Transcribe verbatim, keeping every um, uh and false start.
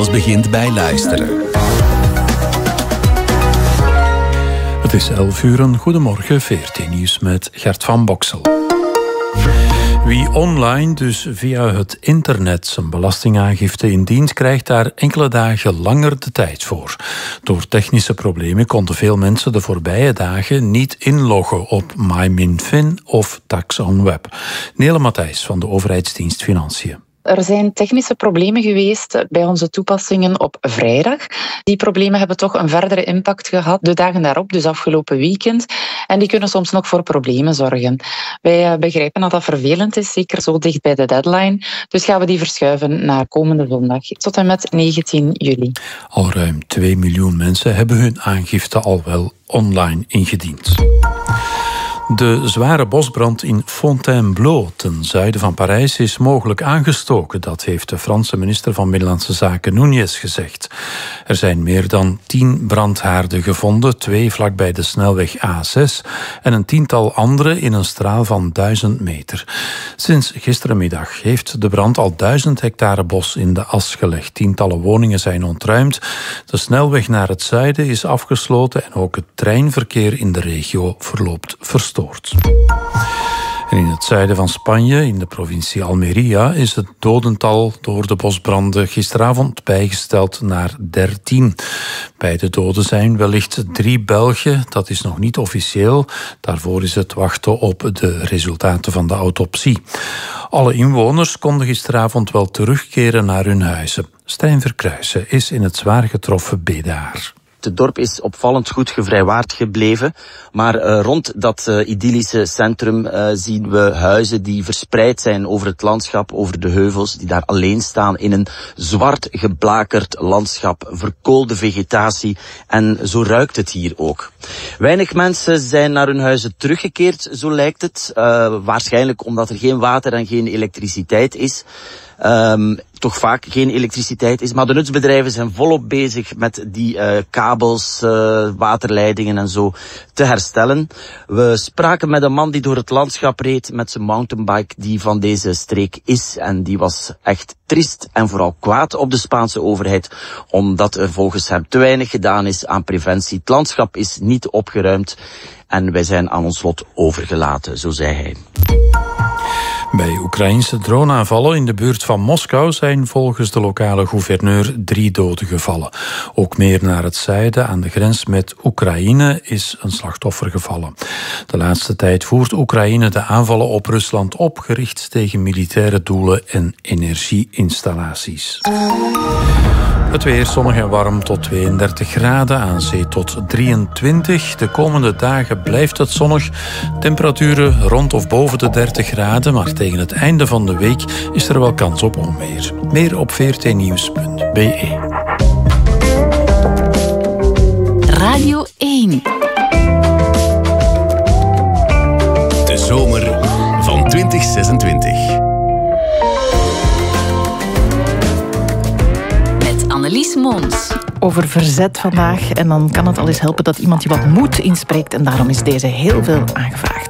Alles begint bij luisteren. Het is elf uur, een goedemorgen, V R T Nieuws met Gert van Boksel. Wie online, dus via het internet, zijn belastingaangifte indient, krijgt daar enkele dagen langer de tijd voor. Door technische problemen konden veel mensen de voorbije dagen niet inloggen op MyMinFin of TaxOnWeb. Nele Matthijs van de overheidsdienst Financiën. Er zijn technische problemen geweest bij onze toepassingen op vrijdag. Die problemen hebben toch een verdere impact gehad de dagen daarop, dus afgelopen weekend. En die kunnen soms nog voor problemen zorgen. Wij begrijpen dat dat vervelend is, zeker zo dicht bij de deadline. Dus gaan we die verschuiven naar komende zondag, tot en met negentien juli. Al ruim twee miljoen mensen hebben hun aangifte al wel online ingediend. De zware bosbrand in Fontainebleau, ten zuiden van Parijs, is mogelijk aangestoken. Dat heeft de Franse minister van Binnenlandse Zaken Núñez gezegd. Er zijn meer dan tien brandhaarden gevonden, twee vlakbij de snelweg A zes en een tiental andere in een straal van duizend meter. Sinds gisterenmiddag heeft de brand al duizend hectare bos in de as gelegd. Tientallen woningen zijn ontruimd. De snelweg naar het zuiden is afgesloten en ook het treinverkeer in de regio verloopt verstoord. En in het zuiden van Spanje, in de provincie Almería, is het dodental door de bosbranden gisteravond bijgesteld naar dertien. Bij de doden zijn wellicht drie Belgen, dat is nog niet officieel. Daarvoor is het wachten op de resultaten van de autopsie. Alle inwoners konden gisteravond wel terugkeren naar hun huizen. Stijn Verkruijsen is in het zwaar getroffen Bédaar. Het dorp is opvallend goed gevrijwaard gebleven, maar uh, rond dat uh, idyllische centrum uh, zien we huizen die verspreid zijn over het landschap, over de heuvels, die daar alleen staan in een zwart geblakerd landschap, verkoolde vegetatie, en zo ruikt het hier ook. Weinig mensen zijn naar hun huizen teruggekeerd, zo lijkt het, uh, waarschijnlijk omdat er geen water en geen elektriciteit is. Um, toch vaak geen elektriciteit is. Maar de nutsbedrijven zijn volop bezig met die uh, kabels, uh, waterleidingen en zo te herstellen. We spraken met een man die door het landschap reed met zijn mountainbike, die van deze streek is. En die was echt triest en vooral kwaad op de Spaanse overheid, omdat er volgens hem te weinig gedaan is aan preventie. Het landschap is niet opgeruimd en wij zijn aan ons lot overgelaten, zo zei hij. Bij Oekraïnse droneaanvallen in de buurt van Moskou zijn volgens de lokale gouverneur drie doden gevallen. Ook meer naar het zuiden, aan de grens met Oekraïne, is een slachtoffer gevallen. De laatste tijd voert Oekraïne de aanvallen op Rusland op, gericht tegen militaire doelen en energieinstallaties. Het weer zonnig en warm tot tweeëndertig graden, aan zee tot drieëntwintig. De komende dagen blijft het zonnig. Temperaturen rond of boven de dertig graden, maar tegen het einde van de week is er wel kans op onweer. Meer op v r t nieuws punt b e. Radio één. De zomer van twintig zesentwintig. Annelies Mons. Over verzet vandaag. En dan kan het al eens helpen dat iemand je wat moed inspreekt. En daarom is deze heel veel aangevraagd.